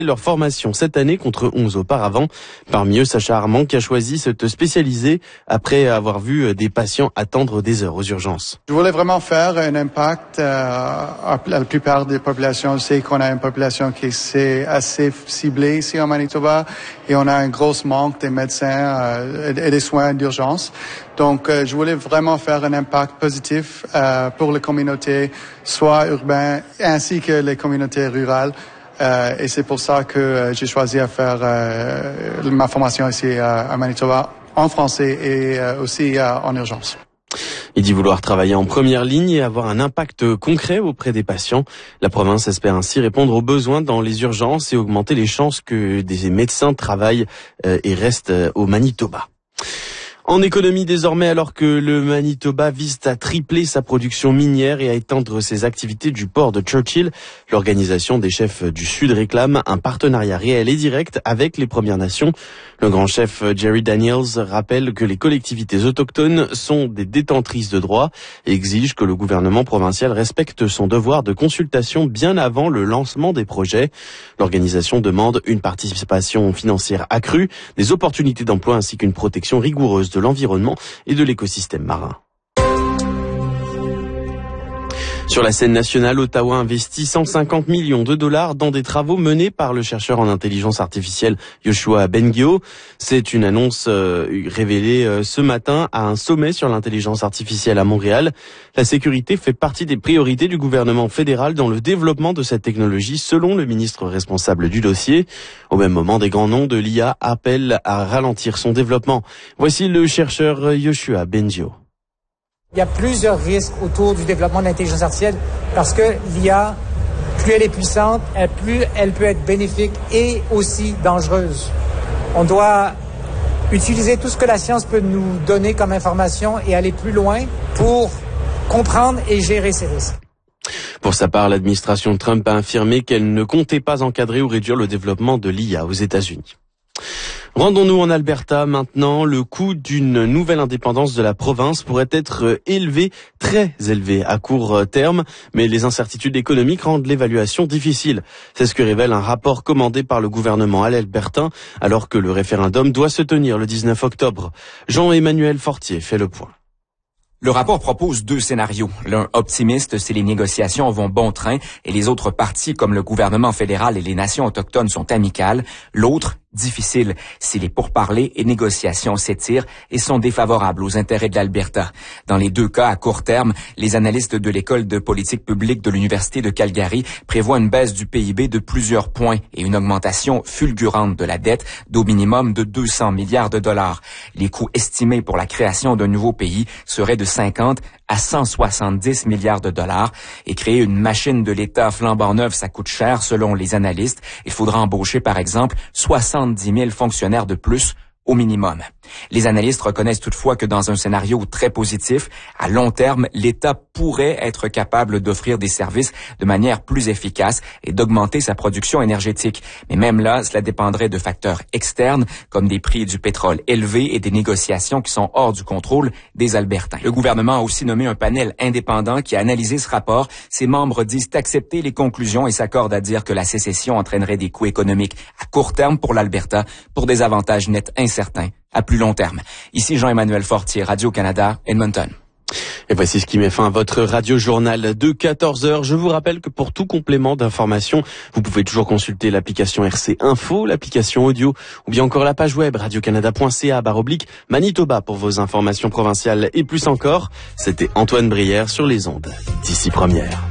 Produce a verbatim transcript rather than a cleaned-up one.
leur formation cette année contre onze auparavant. Parmi eux, Sacha Armand qui a choisi de se spécialiser après avoir vu des patients attendre des heures aux urgences. Je voulais vraiment faire un impact euh, à la plupart des populations. Je sais qu'on a une population qui est assez ciblée ici en Manitoba et on a un gros manque des médecins euh, et des soins d'urgence. Donc, euh, je voulais vraiment faire un impact positif euh, pour les communautés, soit urbaines ainsi que les communautés rurales. Euh, et c'est pour ça que euh, j'ai choisi à faire euh, ma formation ici euh, à Manitoba en français et euh, aussi euh, en urgence. Il dit vouloir travailler en première ligne et avoir un impact concret auprès des patients. La province espère ainsi répondre aux besoins dans les urgences et augmenter les chances que des médecins travaillent euh, et restent au Manitoba. En économie désormais, alors que le Manitoba vise à tripler sa production minière et à étendre ses activités du port de Churchill, l'organisation des chefs du Sud réclame un partenariat réel et direct avec les Premières Nations. Le grand chef Jerry Daniels rappelle que les collectivités autochtones sont des détentrices de droits et exige que le gouvernement provincial respecte son devoir de consultation bien avant le lancement des projets. L'organisation demande une participation financière accrue, des opportunités d'emploi ainsi qu'une protection rigoureuse de l'environnement et de l'écosystème marin. Sur la scène nationale, Ottawa investit cent cinquante millions de dollars dans des travaux menés par le chercheur en intelligence artificielle Yoshua Bengio. C'est une annonce euh, révélée euh, ce matin à un sommet sur l'intelligence artificielle à Montréal. La sécurité fait partie des priorités du gouvernement fédéral dans le développement de cette technologie, selon le ministre responsable du dossier. Au même moment, des grands noms de l'I A appellent à ralentir son développement. Voici le chercheur Yoshua Bengio. Il y a plusieurs risques autour du développement de l'intelligence artificielle parce que l'I A, plus elle est puissante, plus elle peut être bénéfique et aussi dangereuse. On doit utiliser tout ce que la science peut nous donner comme information et aller plus loin pour comprendre et gérer ces risques. Pour sa part, l'administration Trump a affirmé qu'elle ne comptait pas encadrer ou réduire le développement de l'I A aux États-Unis. Rendons-nous en Alberta maintenant. Le coût d'une nouvelle indépendance de la province pourrait être élevé, très élevé à court terme, mais les incertitudes économiques rendent l'évaluation difficile. C'est ce que révèle un rapport commandé par le gouvernement albertain alors que le référendum doit se tenir le dix-neuf octobre. Jean-Emmanuel Fortier fait le point. Le rapport propose deux scénarios. L'un optimiste si les négociations vont bon train et les autres parties comme le gouvernement fédéral et les nations autochtones sont amicales. L'autre difficile si les pourparlers et négociations s'étirent et sont défavorables aux intérêts de l'Alberta. Dans les deux cas, à court terme, les analystes de l'École de politique publique de l'Université de Calgary prévoient une baisse du P I B de plusieurs points et une augmentation fulgurante de la dette d'au minimum de deux cents milliards de dollars. Les coûts estimés pour la création d'un nouveau pays seraient de cinquante à cent soixante-dix milliards de dollars et créer une machine de l'État flambant neuve, ça coûte cher selon les analystes. Il faudra embaucher par exemple soixante-dix mille fonctionnaires de plus au minimum. Les analystes reconnaissent toutefois que dans un scénario très positif, à long terme, l'État pourrait être capable d'offrir des services de manière plus efficace et d'augmenter sa production énergétique. Mais même là, cela dépendrait de facteurs externes comme des prix du pétrole élevés et des négociations qui sont hors du contrôle des Albertains. Le gouvernement a aussi nommé un panel indépendant qui a analysé ce rapport. Ses membres disent accepter les conclusions et s'accordent à dire que la sécession entraînerait des coûts économiques à court terme pour l'Alberta pour des avantages nets incertains à plus long terme. Ici Jean-Emmanuel Fortier, Radio-Canada, Edmonton. Et voici ce qui met fin à votre radio-journal de quatorze heures. Je vous rappelle que pour tout complément d'information, vous pouvez toujours consulter l'application R C Info, l'application audio ou bien encore la page web radiocanada point c a barre oblique Manitoba pour vos informations provinciales et plus encore. C'était Antoine Brière sur les ondes d'ici première.